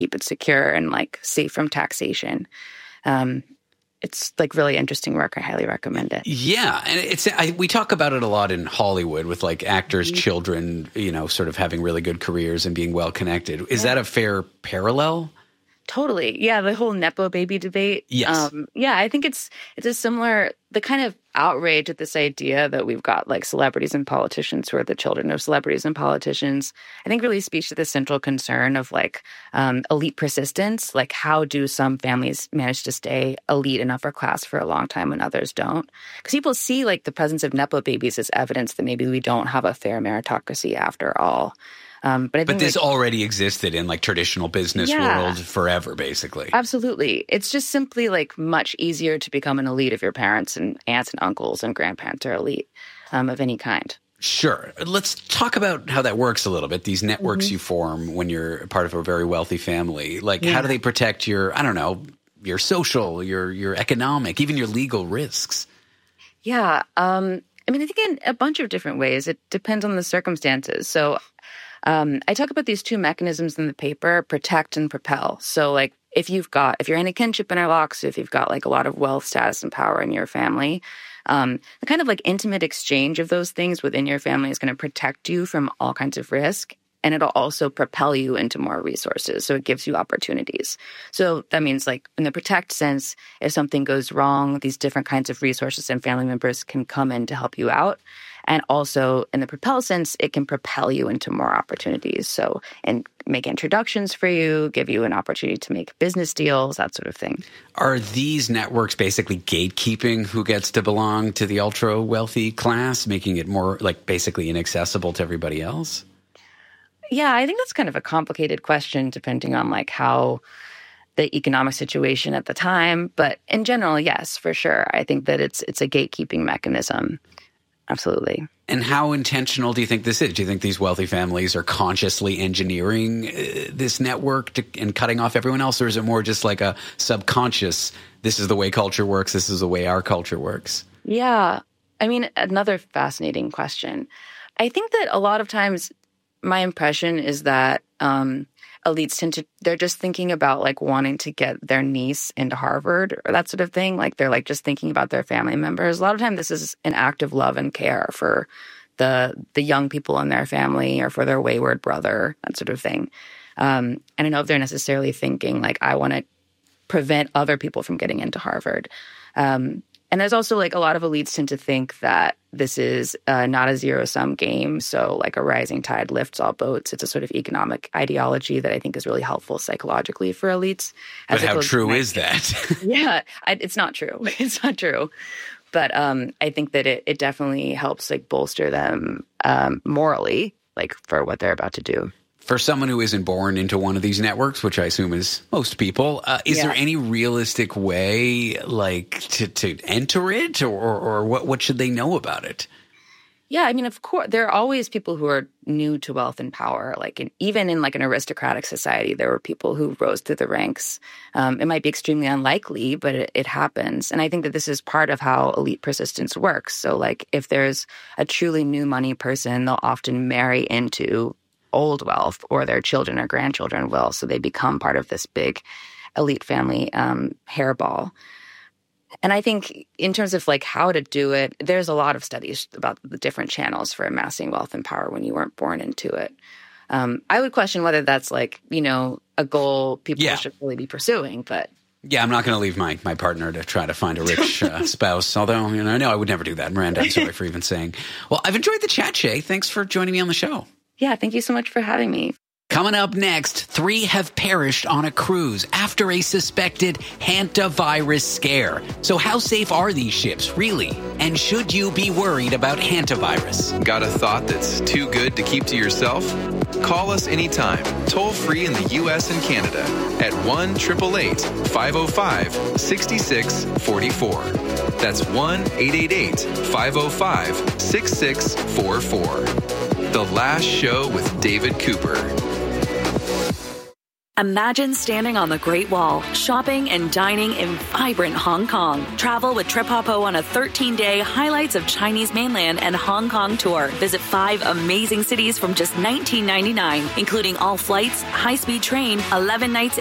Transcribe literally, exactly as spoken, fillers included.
keep it secure and like safe from taxation. Um, it's like really interesting work. I highly recommend it. Yeah. And it's, I, we talk about it a lot in Hollywood with like actors' Mm-hmm. children, you know, sort of having really good careers and being well connected. Is Yeah. that a fair parallel? Totally. Yeah, the whole Nepo baby debate. Yes. Um, yeah, I think it's it's a similar, the kind of outrage at this idea that we've got like celebrities and politicians who are the children of celebrities and politicians, I think really speaks to the central concern of like um, elite persistence. Like how do some families manage to stay elite and upper class for a long time when others don't? Because people see like the presence of Nepo babies as evidence that maybe we don't have a fair meritocracy after all. Um, but I think But this like, already existed in like traditional business Yeah. world forever, basically. Absolutely. It's just simply like much easier to become an elite if your parents and aunts and uncles and grandparents are elite um, of any kind. Sure. Let's talk about how that works a little bit. These networks Mm-hmm. you form when you're part of a very wealthy family. Like, Yeah. how do they protect your, I don't know, your social, your your economic, even your legal risks? Yeah. Um, I mean, I think in a bunch of different ways. It depends on the circumstances. So um, I talk about these two mechanisms in the paper, protect and propel. So like if you've got, if you're in a kinship interlock, so if you've got like a lot of wealth, status, and power in your family, um, the kind of like intimate exchange of those things within your family is going to protect you from all kinds of risk. And it'll also propel you into more resources. So it gives you opportunities. So that means like in the protect sense, if something goes wrong, these different kinds of resources and family members can come in to help you out. And also in the propel sense, it can propel you into more opportunities. So and make introductions for you, give you an opportunity to make business deals, that sort of thing. Are these networks basically gatekeeping who gets to belong to the ultra wealthy class, making it more like basically inaccessible to everybody else? Yeah, I think that's kind of a complicated question depending on like how the economic situation at the time. But in general, yes, for sure. I think that it's it's a gatekeeping mechanism. Absolutely. And how intentional do you think this is? Do you think these wealthy families are consciously engineering uh, this network to, and cutting off everyone else? Or is it more just like a subconscious, this is the way culture works, this is the way our culture works? Yeah. I mean, another fascinating question. I think that a lot of times my impression is that um, elites tend to, they're just thinking about like wanting to get their niece into Harvard or that sort of thing. Like they're like just thinking about their family members. A lot of time this is an act of love and care for the the young people in their family or for their wayward brother, that sort of thing. Um, and I don't know if they're necessarily thinking like, I want to prevent other people from getting into Harvard. Um, And there's also like a lot of elites tend to think that this is uh, not a zero-sum game. So like a rising tide lifts all boats. It's a sort of economic ideology that I think is really helpful psychologically for elites. But how opposed to true my- is that? Yeah, I, it's not true. It's not true. But um, I think that it, it definitely helps like bolster them um, morally, like for what they're about to do. For someone who isn't born into one of these networks, which I assume is most people, uh, is Yeah. there any realistic way, like, to, to enter it, or, or, or what, what should they know about it? Yeah, I mean, of course, there are always people who are new to wealth and power. Like, in, even in like an aristocratic society, there were people who rose through the ranks. Um, it might be extremely unlikely, but it, it happens. And I think that this is part of how elite persistence works. So, like, if there's a truly new money person, they'll often marry into old wealth, or their children or grandchildren will. So they become part of this big elite family um, hairball. And I think in terms of like how to do it, there's a lot of studies about the different channels for amassing wealth and power when you weren't born into it. Um, I would question whether that's like, you know, a goal people Yeah. should really be pursuing, but Yeah, I'm not going to leave my, my partner to try to find a rich uh, spouse, although, you know, no, I would never do that. Miranda, I'm sorry for even saying. Well, I've enjoyed the chat, Shay. Thanks for joining me on the show. yeah, thank you so much for having me. Coming up next, three have perished on a cruise after a suspected hantavirus scare. So how safe are these ships, really? And should you be worried about hantavirus? Got a thought that's too good to keep to yourself? Call us anytime, toll free in the U S and Canada at one eight eight eight, five oh five, six six four four. That's one eight eight eight, five oh five, six six four four. The Last Show with David Cooper. Imagine standing on the Great Wall, shopping and dining in vibrant Hong Kong. Travel with Trip Hoppo on a thirteen-day highlights of Chinese mainland and Hong Kong tour. Visit five amazing cities from just nineteen ninety-nine, including all flights, high-speed train, eleven nights